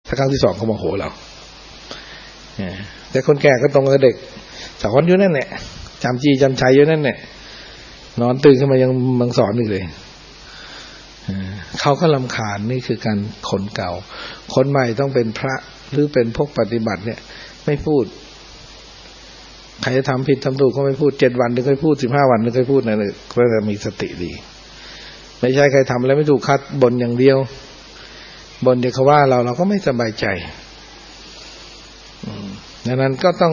ถ้าครั้งที่สองเขาโมโหเราแต่คนแก่ก็ตรงกับเด็กสอนอยู่นั่นแหละจำจี้จำชัยอยู่นั่นแหละนอนตื่นขึ้นมายังมังสอนอีกเลยเขาก็รำคาญนี่คือการคนเก่าคนใหม่ต้องเป็นพระหรือเป็นพวกปฏิบัติเนี่ยไม่พูดใครจะทำผิดทำถูกก็ไม่พูด7 วันถึงค่อยพูด15 วันถึงค่อยพูดนะเลยเพื่อจะมีสติดีไม่ใช่ใครทำอะไรไม่ถูกคัดบ่นอย่างเดียวบ่นเดี๋ยวเขาว่าเราก็ไม่สบายใจดังนั้นก็ต้อง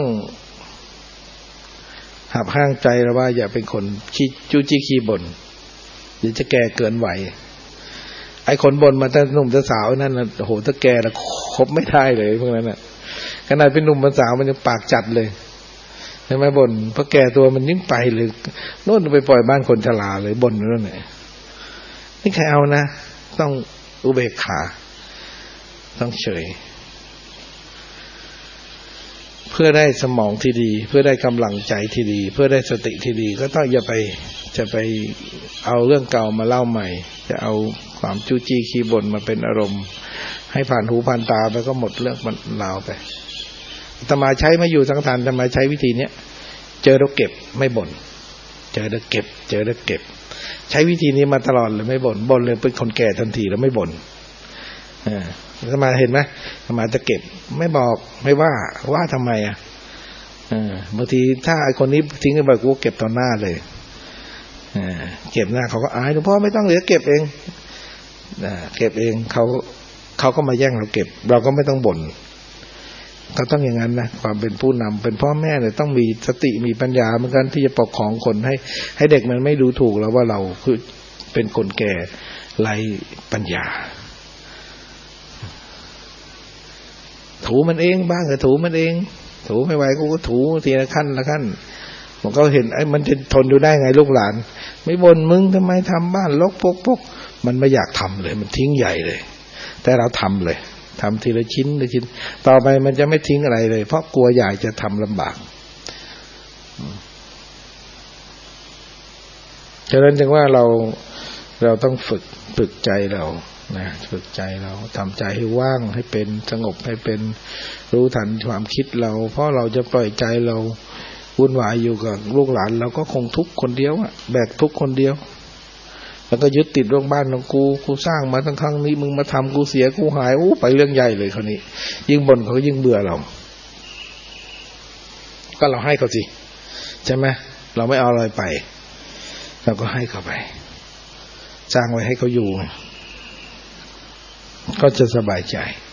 หับห้างใจเราว่าอย่าเป็นคนจู้จี้ขี้บ่นเดี๋ยวจะแก่เกินไหวไอ้คนบ่นมาแต่หนุ่มแต่สาวนั่นน่ะโอ้โหถ้าแก่แล้วคบไม่ได้เลยพวกนั้นน่ะขนาดเป็นหนุ่มเป็นสาวมันยังปากจัดเลยใช่ไหมบ่นพอแก่ตัวมันยิ่งไปเลยโน่นไปปล่อยบ้านคนชราเลยบ่นนั่นแหละนี่ใครเอานะต้องอุเบกขาต้องเฉยเพื่อได้สมองที่ดีเพื่อได้กำลังใจที่ดีเพื่อได้สติที่ดีก็ต้องอย่าไปจะไปเอาเรื่องเก่ามาเล่าใหม่จะเอาความจู้จี้ขี้บ่นมาเป็นอารมณ์ให้ผ่านหูผ่านตาไปก็หมดเรื่องมันลาวไปอาตมาใช้มาอยู่สังขารอาตมาใช้วิธีเนี้ยเจอแล้วเก็บไม่บ่นเจอแล้วเก็บเจอแล้วเก็บใช้วิธีนี้มาตลอดเลยไม่บ่นเลยเป็นคนแก่ทันทีแล้วไม่บ่นอาตมาเห็นไหมอาตมาจะเก็บไม่บอกไม่ว่าทำไมบางทีถ้าไอ้คนนี้ทิ้งไปกูเก็บต่อหน้าเลยเก็บหน้าเขาก็อายหลวงพ่อไม่ต้องเหลือเก็บเองเก็บเองเขาก็มาแย่งเราเก็บเราก็ไม่ต้องบ่นก็ต้องอย่างนั้นนะความเป็นผู้นำเป็นพ่อแม่เนี่ยต้องมีสติมีปัญญาเหมือนกันที่จะปกครองคนให้เด็กมันไม่ดูถูกแล้วว่าเราคือเป็นคนแก่ไร้ปัญญาถูมันเองบ้างก็ถูมันเองถูไม่ไหวกูก็ถูทีละขั้นละขั้นผมก็เห็นไอ้มันจะทนอยู่ได้ไงลูกหลานไม่บ่นมึงทำไมทำบ้านรกปกมันไม่อยากทำเลยมันทิ้งใหญ่เลยแต่เราทำเลยทำทีละชิ้นละชิ้นต่อไปมันจะไม่ทิ้งอะไรเลยเพราะกลัวใหญ่จะทำลำบากฉะนั้นจึงว่าเราต้องฝึกใจเรานะฝึกใจเราทำใจให้ว่างให้เป็นสงบให้เป็นรู้ทันความคิดเราเพราะเราจะปล่อยใจเราวุ่นวายอยู่กับลูกหลานเราก็คงทุกข์คนเดียวแบกทุกข์คนเดียวแล้วก็ยึดติดเรื่องบ้านของกูสร้างมาทั้งครั้งนี้มึงมาทำกูเสียกูหายไปเรื่องใหญ่เลยคราวนี้ยิ่งบ่นเขายิ่งเบื่อเราก็เราให้เขาสิใช่ไหมเราไม่เอาอะไรไปเราก็ให้เขาไปสร้างไว้ให้เขาอยู่ก็จะสบายใจ